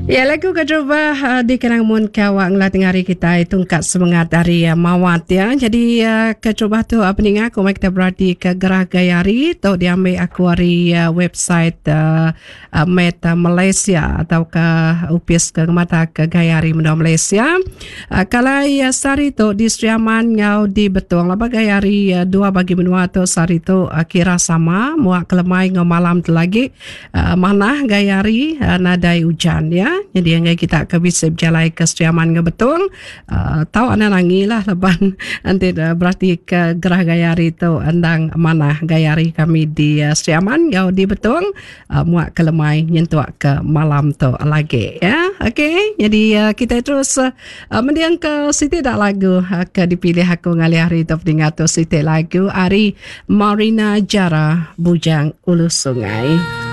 Ya, lagu kecoba di kenang mun kawak ngelating hari kita itu kat semangat dari mawat ya. Jadi kecoba tu peningat aku kita berarti ke Gerah Gayari tu diambil aku dari website Met Malaysia atau ke upis ke mata ke Gayari Muda Malaysia. Kalau sari tu di Seriaman ngau di betul apa Gayari dua bagi benua tu sari tu kira sama muak kelemai ngau malam tu lagi mana Gayari nadai hujan ya. Jadi yang kita ke bisa berjalan ke Seriaman ke betul tahu anak nangi lah leban nanti berarti ke Gerah Gayari tu andang mana Gayari kami di Seriaman ngau di betul muak kelemai nyentuak ke malam tu lagi ya. Okey, jadi kita terus mendiang ke Siti dak lagu ke dipilih aku ngali hari tu pendengar tu Siti lagu Ari Marina Jara Bujang Ulu Sungai.